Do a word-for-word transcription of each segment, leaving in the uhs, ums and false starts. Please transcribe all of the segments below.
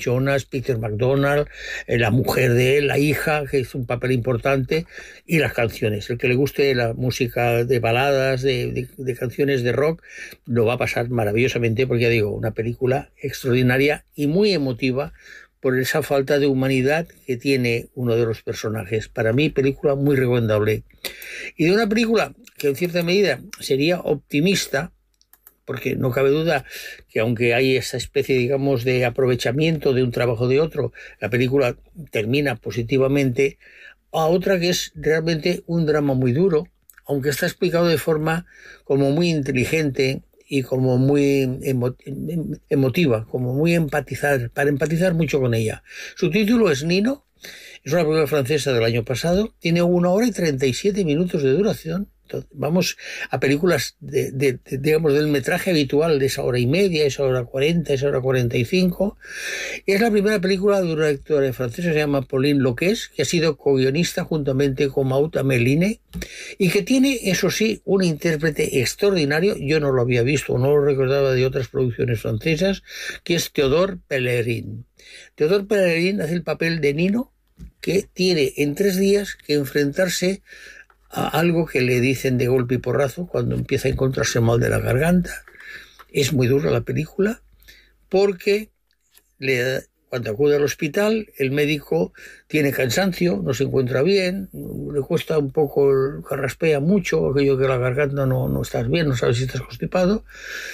Jonas, Peter McDonald, eh, la mujer de él, la hija, que es un papel importante, y las canciones. El que le guste la música de baladas, de, de, de canciones de rock, lo va a pasar maravillosamente, porque ya digo, una película extraordinaria y muy emotiva por esa falta de humanidad que tiene uno de los personajes. Para mí, película muy recomendable. Y de una película que en cierta medida sería optimista, porque no cabe duda que aunque hay esa especie, digamos, de aprovechamiento de un trabajo de otro, la película termina positivamente, a otra que es realmente un drama muy duro, aunque está explicado de forma como muy inteligente y como muy emo emotiva, como muy empatizar, para empatizar mucho con ella. Su título es Nino, es una película francesa del año pasado, tiene una hora y treinta y siete minutos de duración. Entonces, vamos a películas de, de, de, digamos, del metraje habitual de esa hora y media, esa hora cuarenta, esa hora cuarenta y cinco. Es la primera película de una directora francesa, se llama Pauline Loquès, que ha sido co-guionista juntamente con Maud Ameline, y que tiene, eso sí, un intérprete extraordinario. Yo no lo había visto, no lo recordaba de otras producciones francesas, que es Théodore Pellerin. Théodore Pellerin hace el papel de Nino, que tiene en tres días que enfrentarse a algo que le dicen de golpe y porrazo cuando empieza a encontrarse mal de la garganta. Es muy dura la película porque le, cuando acude al hospital el médico tiene cansancio, no se encuentra bien, le cuesta un poco, carraspea mucho, aquello que la garganta no, no estás bien, no sabes si estás constipado,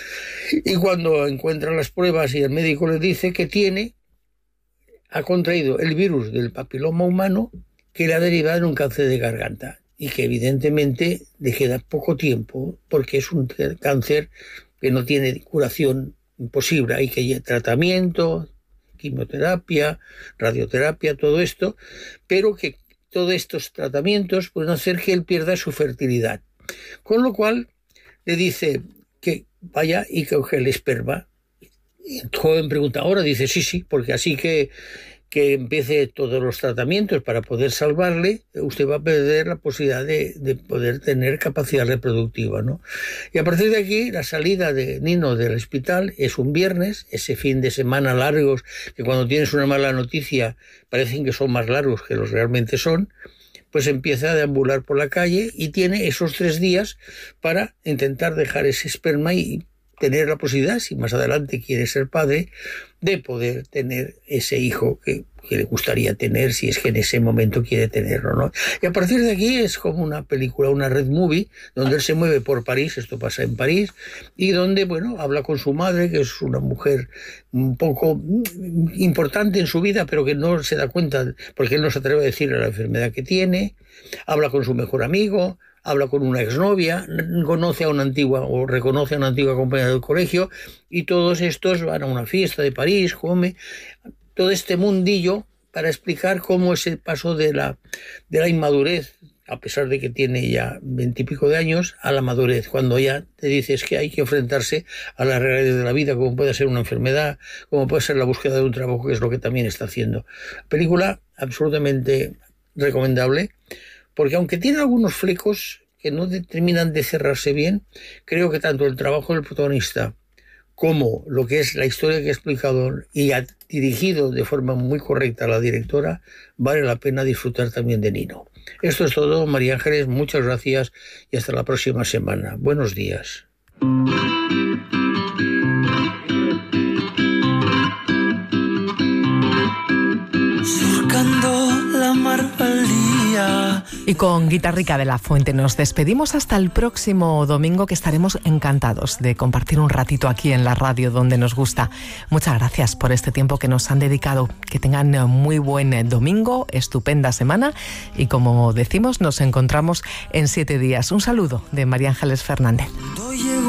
y cuando encuentra las pruebas y el médico le dice que tiene, ha contraído el virus del papiloma humano que le ha derivado en un cáncer de garganta, y que evidentemente le queda poco tiempo porque es un cáncer que no tiene curación posible. Hay que ir tratamiento, quimioterapia, radioterapia, todo esto, pero que todos estos tratamientos pueden hacer que él pierda su fertilidad. Con lo cual le dice que vaya y coge el esperma. Y el joven pregunta, ¿ahora? Dice, sí, sí, porque así que que empiece todos los tratamientos para poder salvarle, usted va a perder la posibilidad de, de poder tener capacidad reproductiva, ¿no? Y a partir de aquí, la salida de Nino del hospital es un viernes, ese fin de semana largos, que cuando tienes una mala noticia parecen que son más largos que los realmente son, pues empieza a deambular por la calle y tiene esos tres días para intentar dejar ese esperma y tener la posibilidad, si más adelante quiere ser padre, de poder tener ese hijo que, que le gustaría tener, si es que en ese momento quiere tenerlo, ¿no? Y a partir de aquí es como una película, una red movie, donde él se mueve por París, esto pasa en París, y donde, bueno, habla con su madre, que es una mujer un poco importante en su vida, pero que no se da cuenta, porque él no se atreve a decirle la enfermedad que tiene, habla con su mejor amigo, habla con una exnovia, conoce a una antigua o reconoce a una antigua compañera del colegio, y todos estos van a una fiesta de París, come, todo este mundillo para explicar cómo es el paso de la, de la inmadurez, a pesar de que tiene ya veintipico de años, a la madurez, cuando ya te dices que hay que enfrentarse a la realidad de la vida, como puede ser una enfermedad, como puede ser la búsqueda de un trabajo, que es lo que también está haciendo. Película absolutamente recomendable, porque aunque tiene algunos flecos que no terminan de cerrarse bien, creo que tanto el trabajo del protagonista como lo que es la historia que ha explicado y ha dirigido de forma muy correcta a la directora, vale la pena disfrutar también de Nino. Esto es todo, María Ángeles, muchas gracias y hasta la próxima semana. Buenos días. Surcando la mar al día. Y con Guitarrica de la Fuente nos despedimos hasta el próximo domingo, que estaremos encantados de compartir un ratito aquí en la radio donde nos gusta. Muchas gracias por este tiempo que nos han dedicado. Que tengan muy buen domingo, estupenda semana, y como decimos, nos encontramos en siete días. Un saludo de María Ángeles Fernández.